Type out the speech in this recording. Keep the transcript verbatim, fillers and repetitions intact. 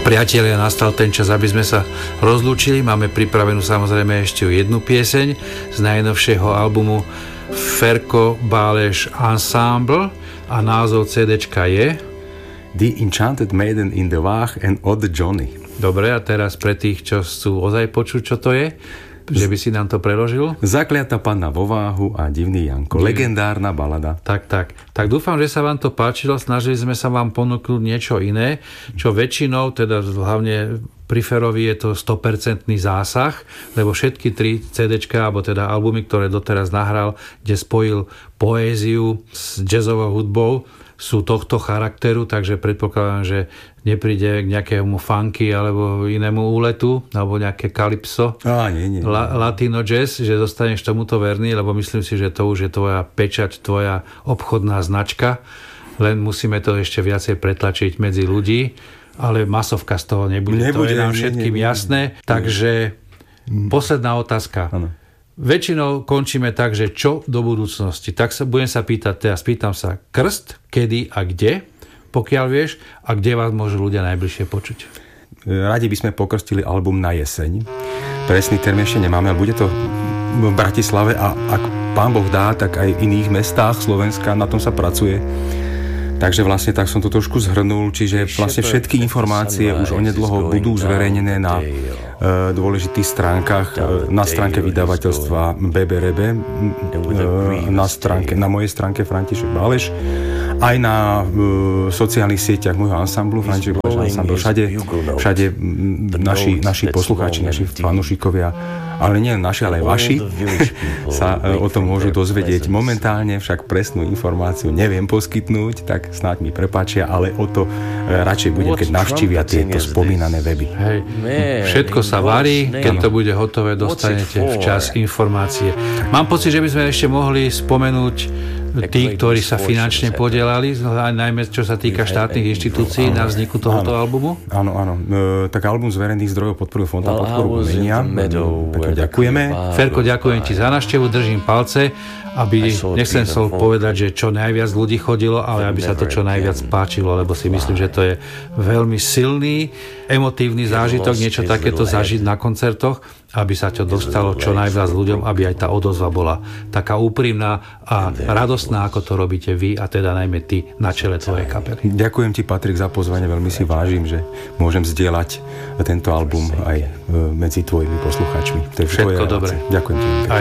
Priatelia, nastal ten čas, aby sme sa rozlúčili. Máme pripravenú samozrejme ešte jednu pieseň z najnovšieho albumu Ferko Báleš Ensemble a názov CDčka je The Enchanted Maiden in the Waag and Odd Johnny. Dobre, a teraz pre tých, čo chcú ozaj počuť, čo to je, že by si nám to preložil? Zakliatá panna vo váhu a divný Janko. Divný. Legendárna balada. Tak, tak. Tak dúfam, že sa vám to páčilo. Snažili sme sa vám ponúknuť niečo iné, čo väčšinou, teda hlavne pri Ferovi je to sto percent zásah, lebo všetky tri CDčka, alebo teda albumy, ktoré doteraz nahral, kde spojil poéziu s jazzovou hudbou, sú tohto charakteru, takže predpokladám, že nepríde k nejakému funky alebo inému úletu, alebo nejaké calypso, Á, nie, nie, nie. La, latino jazz, že zostaneš tomuto verný, lebo myslím si, že to už je tvoja pečať, tvoja obchodná značka, len musíme to ešte viacej pretlačiť medzi ľudí, ale masovka z toho nebude, nebude to je nám všetkým nie, nie, jasné. Nie, nie. Takže mm. posledná otázka. Ano. Väčšinou končíme tak, že čo do budúcnosti. Tak sa budem sa pýtať, teda spýtam sa krst, kedy a kde, pokiaľ vieš, a kde vás môžu ľudia najbližšie počuť. Radi by sme pokrstili album na jeseň. Presný termín ešte nemáme, ale bude to v Bratislave a ak Pán Boh dá, tak aj v iných mestách Slovenska, na tom sa pracuje. Takže vlastne tak som to trošku zhrnul, čiže vlastne všetky informácie už onedlho budú zverejnené na uh, dôležitých stránkach, uh, na stránke vydavateľstva bé bé er bé, uh, na, stránke, na mojej stránke František Báleš, aj na uh, sociálnych sieťach môjho ansamblu František Báleš Ensemble, všade, všade naši, naši poslucháči, naši fanúšikovia, ale nie naši, ale aj vaši sa uh, o tom môžu dozvedieť. Momentálne však presnú informáciu neviem poskytnúť, tak snáď mi prepáčia, ale o to radšej budem, keď navštívia tieto spomínané weby. Hej. Všetko sa varí, keď to bude hotové, dostanete včas informácie. Mám pocit, že by sme ešte mohli spomenúť tí, ktorí sa finančne podielali, najmä čo sa týka štátnych inštitúcií na vzniku tohoto áno, albumu? Áno, áno. E, tak album z verejných zdrojov podporuje Fond na podporu umenia. Pekne ďakujeme. Ferko, ďakujem ti za návštevu, držím palce, aby, nechcem som povedať, že čo najviac ľudí chodilo, ale aby sa to čo najviac páčilo, lebo si myslím, že to je veľmi silný, emotívny zážitok, niečo takéto zažiť na koncertoch, aby sa to dostalo čo najviac ľuďom, aby aj tá odozva bola taká úprimná a radostná, ako to robíte vy, a teda najmä ty na čele tvojej kapely. Ďakujem ti, Patrik, za pozvanie, veľmi si vážim, že môžem zdieľať tento album aj medzi tvojimi poslucháčmi. Všetko dobré. Ďakujem ti.